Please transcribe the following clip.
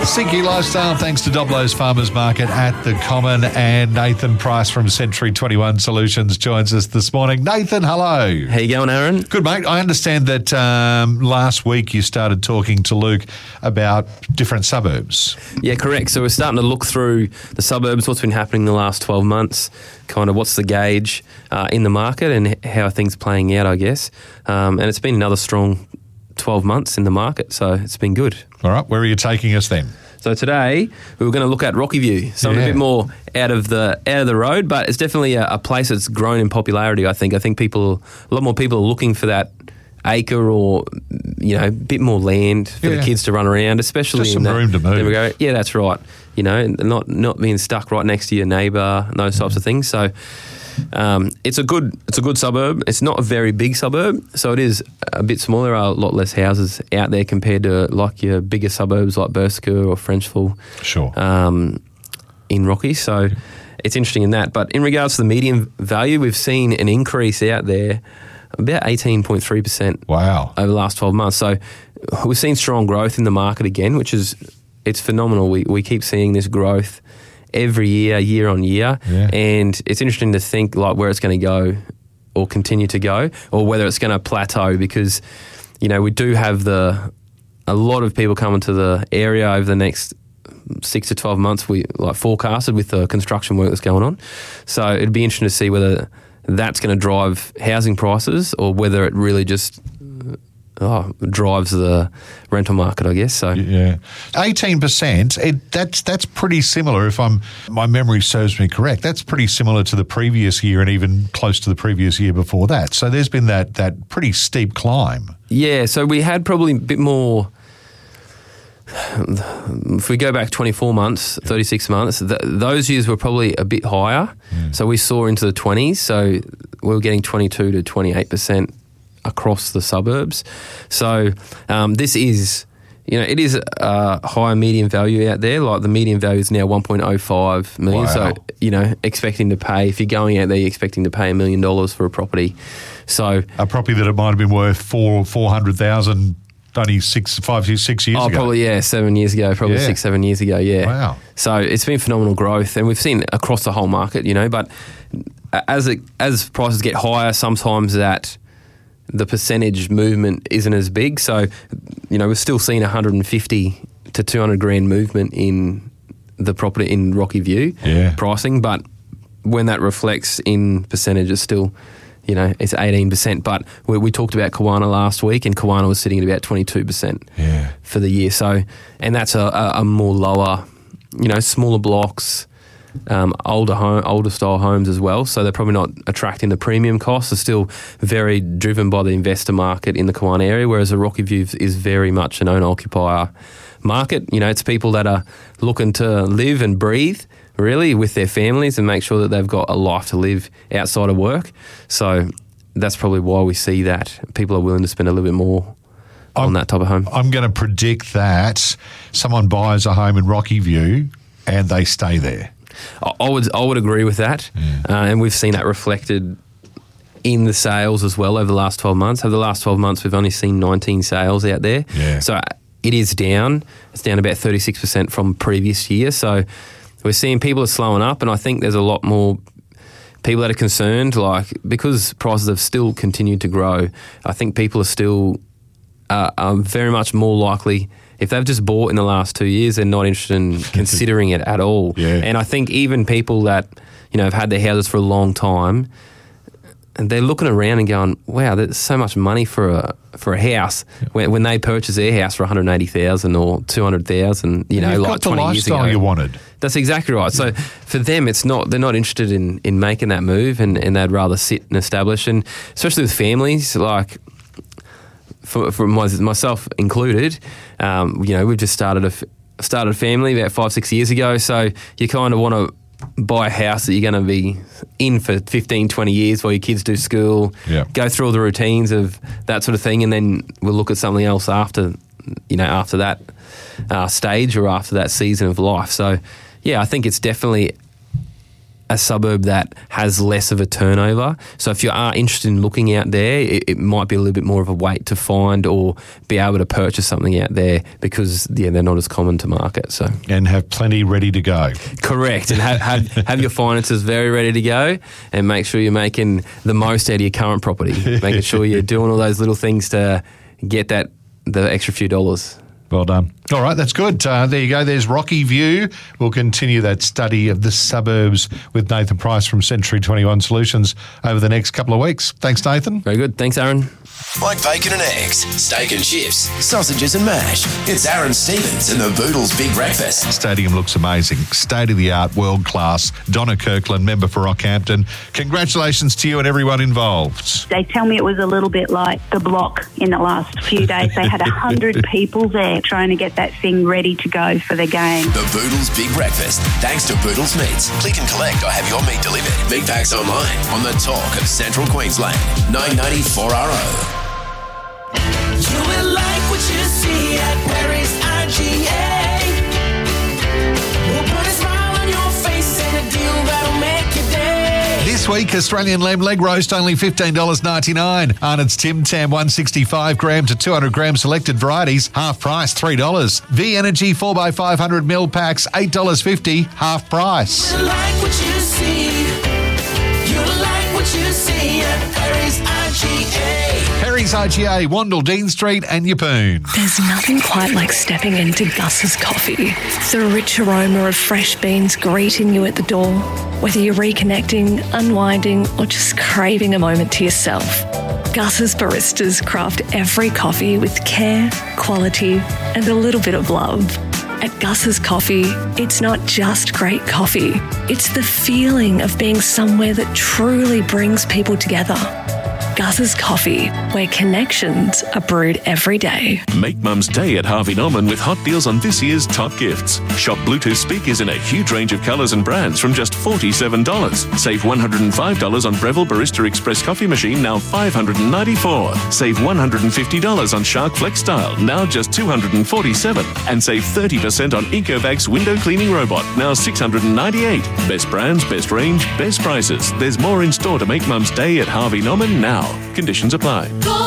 Sinky Lifestyle, thanks to Doblo's Farmers Market at the Common, and Nathan Price from Century 21 Solutions joins us this morning. Nathan, hello. How you going, Aaron? Good, mate. I understand that last week you started talking to Luke about different suburbs. Yeah, correct. So we're starting to look through the suburbs, what's been happening in the last 12 months, kind of what's the gauge in the market and how are things playing out, I guess. And it's been another strong 12 months in the market, so it's been good. All right, where are you taking us then? So today we were going to look at Rocky View, something a bit more out of the road, but it's definitely a place that's grown in popularity. I think a lot more people are looking for that acre or a bit more land for the kids to run around, especially just some room to move. There we go. Yeah, that's right. Not being stuck right next to your neighbour and those types of things. So. It's a good suburb. It's not a very big suburb, so it is a bit smaller. There are a lot less houses out there compared to like your bigger suburbs like Burska or Frenchville. Sure. In Rocky, so it's interesting in that. But in regards to the median value, we've seen an increase out there, about 18.3%. Wow. Over the last 12 months. So we've seen strong growth in the market again, it's phenomenal. We keep seeing this growth every year on year, and it's interesting to think like where it's going to go or continue to go, or whether it's going to plateau, because we do have a lot of people coming to the area over the next 6 to 12 months. We forecasted with the construction work that's going on, so it'd be interesting to see whether that's going to drive housing prices or whether it really just drives the rental market, I guess. So 18%. That's pretty similar. If my memory serves me correct, that's pretty similar to the previous year and even close to the previous year before that. So there's been that pretty steep climb. Yeah. So we had probably a bit more. If we go back 24 months, 36 months, those years were probably a bit higher. So we saw into the 20s. So we were getting 22 to 28%. Across the suburbs. So this is, it is a higher median value out there. Like the median value is now 1.05 million. Wow. So, expecting to pay, if you're going out there, you're expecting to pay $1 million for a property. So a property that it might have been worth 400,000 only 5 years ago. Oh, probably, 7 years ago, 6, 7 years ago, Wow. So it's been phenomenal growth, and we've seen across the whole market, but as prices get higher, sometimes the percentage movement isn't as big. So, we're still seeing 150 to 200 grand movement in the property in Rocky View pricing. But when that reflects in percentage, it's still, it's 18%. But we talked about Kawana last week, and Kawana was sitting at about 22% for the year. So, and that's a more lower, smaller blocks, older style homes as well, so they're probably not attracting the premium costs. They're still very driven by the investor market in the Kawana area, whereas the Rocky View is very much an owner-occupier market. It's people that are looking to live and breathe really with their families and make sure that they've got a life to live outside of work. So that's probably why we see that people are willing to spend a little bit more on that type of home. I'm going to predict that someone buys a home in Rocky View and they stay there. I would agree with that, and we've seen that reflected in the sales as well over the last 12 months. Over the last 12 months, we've only seen 19 sales out there. So it is down. It's down about 36% from previous year. So we're seeing people are slowing up, and I think there's a lot more people that are concerned, because prices have still continued to grow. I think people are still are very much more likely. If they've just bought in the last 2 years, they're not interested in considering it at all. And I think even people that, have had their houses for a long time, and they're looking around and going, wow, there's so much money for a house when they purchase their house for $180,000 or $200,000, you've like got the 20 years ago. lifestyle you wanted. That's exactly right. So for them, they're not interested in making that move, and they'd rather sit and establish. And especially with families, for myself included, we've just started a family about 5-6 years ago. So you kind of want to buy a house that you're going to be in for 15, 20 years while your kids do school, go through all the routines of that sort of thing, and then we'll look at something else after that stage or after that season of life. So, yeah, I think it's definitely a suburb that has less of a turnover. So if you are interested in looking out there, it might be a little bit more of a wait to find or be able to purchase something out there because they're not as common to market. So And have plenty ready to go. correct, and have your finances very ready to go, and make sure you're making the most out of your current property, making sure you're doing all those little things to get the extra few dollars. Well done. All right, that's good. There you go. There's Rocky View. We'll continue that study of the suburbs with Nathan Price from Century 21 Solutions over the next couple of weeks. Thanks, Nathan. Very good. Thanks, Aaron. Like bacon and eggs, steak and chips, sausages and mash. It's Aaron Stevens and the Boodles Big Breakfast. Stadium looks amazing. State-of-the-art, world-class. Donna Kirkland, member for Rockhampton. Congratulations to you and everyone involved. They tell me it was a little bit like the block in the last few days. They had 100 people there trying to get that thing ready to go for the game. The Boodles Big Breakfast, thanks to Boodles Meats. Click and collect or have your meat delivered. Meat packs online on the talk of Central Queensland. 990-4RO. You will like what you see at Perry's IGA. We'll put a smile on your face and a deal that'll make your day. This week, Australian lamb leg roast, only $15.99. Arnott's Tim Tam, 165 gram to 200 gram selected varieties, half price, $3. V Energy 4x500ml packs, $8.50, half price. You like what you see. You like what you see at Perry's IGA. Perry's IGA, Wandle, Dean Street and Yeppoon. There's nothing quite like stepping into Gus's Coffee. The rich aroma of fresh beans greeting you at the door. Whether you're reconnecting, unwinding, or just craving a moment to yourself, Gus's baristas craft every coffee with care, quality, and a little bit of love. At Gus's Coffee, it's not just great coffee. It's the feeling of being somewhere that truly brings people together. Gus's Coffee, where connections are brewed every day. Make Mum's Day at Harvey Norman with hot deals on this year's top gifts. Shop Bluetooth speakers in a huge range of colours and brands from just $47. Save $105 on Breville Barista Express coffee machine, now $594. Save $150 on Shark Flex Style, now just $247. And save 30% on Ecovacs window cleaning robot, now $698. Best brands, best range, best prices. There's more in store to make Mum's Day at Harvey Norman now. Conditions apply.